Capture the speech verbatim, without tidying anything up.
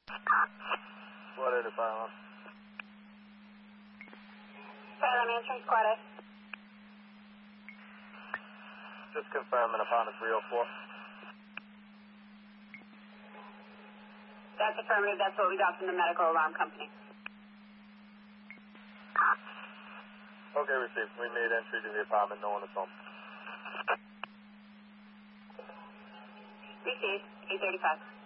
What is the fire alarm? Salem answering squad A. Just confirming apartment three oh four. That's affirmative. That's what we got from the medical alarm company. Okay, received. We made entry to the apartment. No one is home. Received. eight thirty-five.